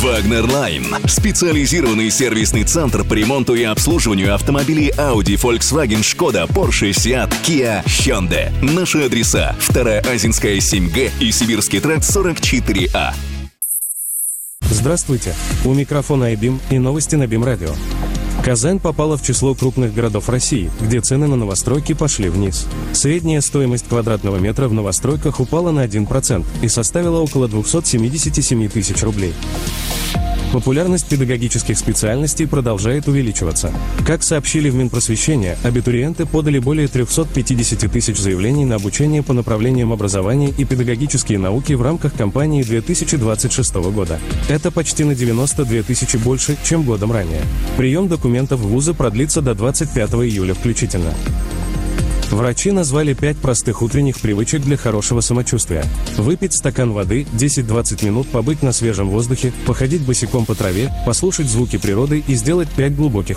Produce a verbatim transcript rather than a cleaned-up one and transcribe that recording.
Wagner Line. Специализированный сервисный центр по ремонту и обслуживанию автомобилей Audi, Volkswagen, Skoda, Porsche, Seat, Kia, Hyundai. Наши адреса: вторая Азинская, семь Г и Сибирский тракт сорок четыре А. Здравствуйте! У микрофона айбим и новости на БИМ-радио. Казань попала в число крупных городов России, где цены на новостройки пошли вниз. Средняя стоимость квадратного метра в новостройках упала на один процент и составила около двести семьдесят семь тысяч рублей. Популярность педагогических специальностей продолжает увеличиваться. Как сообщили в Минпросвещения, абитуриенты подали более триста пятьдесят тысяч заявлений на обучение по направлениям образования и педагогические науки в рамках кампании две тысячи двадцать шестого года. Это почти на девяносто две тысячи больше, чем годом ранее. Прием документов в вузы продлится до двадцать пятого июля включительно. Врачи назвали пять простых утренних привычек для хорошего самочувствия. Выпить стакан воды, десять-двадцать минут побыть на свежем воздухе, походить босиком по траве, послушать звуки природы и сделать пять глубоких